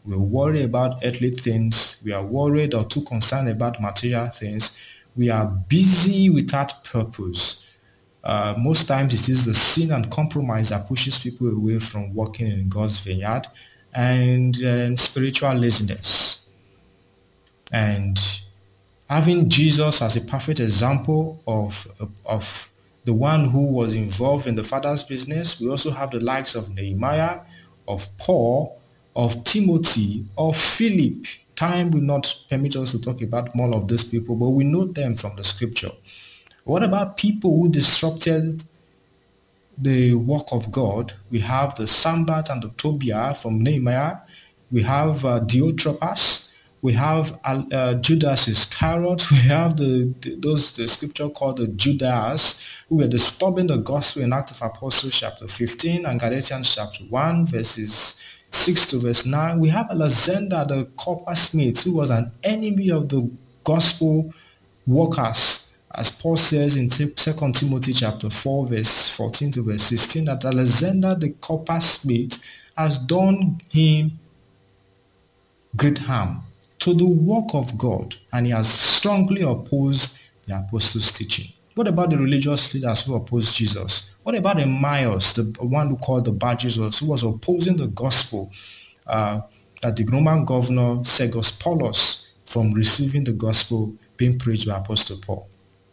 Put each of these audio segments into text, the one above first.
We worry about earthly things. We are worried or too concerned about material things. We are busy without purpose. Most times it is the sin and compromise that pushes people away from working in God's vineyard, and spiritual laziness. And having Jesus as a perfect example of the one who was involved in the Father's business, we also have the likes of Nehemiah, of Paul, of Timothy, of Philip. Time will not permit us to talk about more of these people, but we know them from the scripture. What about people who disrupted the work of God? We have the Sambat and the Tobiah from Nehemiah. We have Diotrephes. We have Judas Iscariot. We have the scripture called the Judas, who were disturbing the gospel in Acts of Apostles chapter 15 and Galatians chapter 1 verses 6 to verse 9. We have Alexander the coppersmith, who was an enemy of the gospel workers, as Paul says in 2 Timothy chapter 4 verse 14 to verse 16, that Alexander the coppersmith has done him great harm to the work of God, and he has strongly opposed the apostles' teaching. What about the religious leaders who opposed Jesus? What about Emmaus, the one who called the Bar Jesus, who was opposing the gospel that the Roman governor Sergius Paulus from receiving the gospel being preached by Apostle Paul?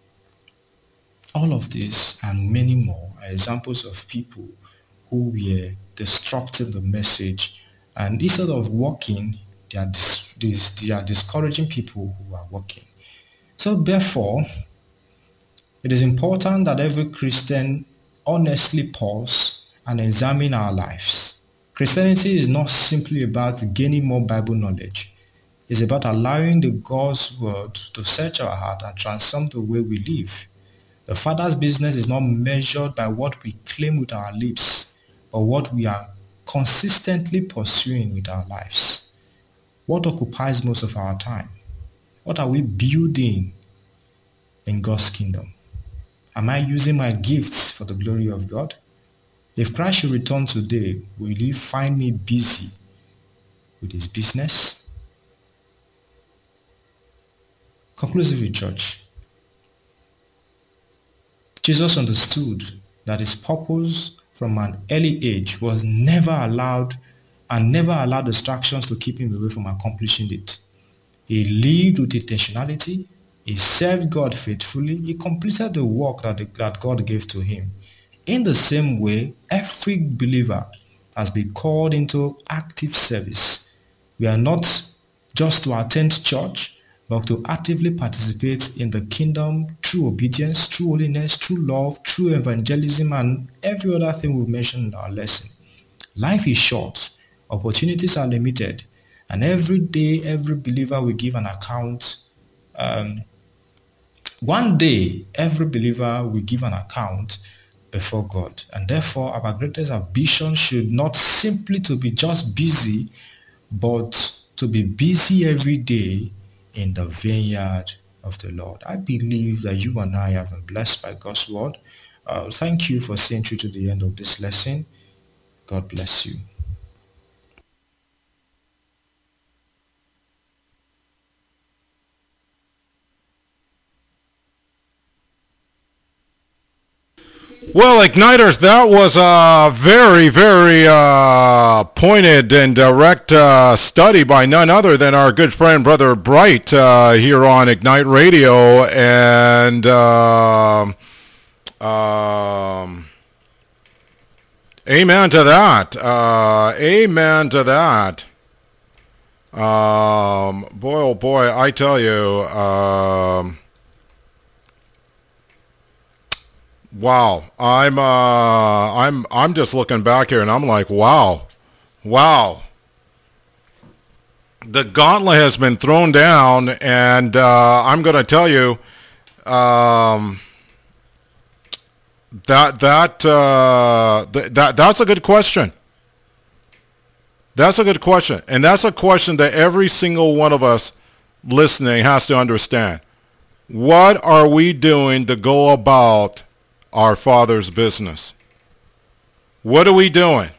All of these and many more are examples of people who were disrupting the message, and instead of working, they are discouraging people who are working. So therefore, it is important that every Christian honestly pause and examine our lives. Christianity is not simply about gaining more Bible knowledge. It's about allowing the God's word to search our heart and transform the way we live. The Father's business is not measured by what we claim with our lips, but what we are consistently pursuing with our lives. What occupies most of our time? What are we building in God's kingdom? Am I using my gifts for the glory of God? If Christ should return today, will he find me busy with his business? Conclusively, church, Jesus understood that his purpose from an early age was never allowed distractions to keep him away from accomplishing it. He lived with intentionality. He served God faithfully. He completed the work that God gave to him. In the same way, every believer has been called into active service. We are not just to attend church, but to actively participate in the kingdom through obedience, through holiness, through love, through evangelism, and every other thing we've mentioned in our lesson. Life is short. Opportunities are limited. And every day, every believer will give an account. One day, every believer will give an account before God. And therefore, our greatest ambition should not simply to be just busy, but to be busy every day in the vineyard of the Lord. I believe that you and I have been blessed by God's word. Thank you for staying through to the end of this lesson. God bless you. Well, Igniters, that was a very, very pointed and direct study by none other than our good friend, Brother Bright, here on Ignite Radio. And amen to that. Amen to that. Boy, oh boy, I tell you, wow, I'm just looking back here and I'm like, wow. The gauntlet has been thrown down, and I'm going to tell you that's a good question. That's a good question, and that's a question that every single one of us listening has to understand. What are we doing to go about our Father's business? What are we doing?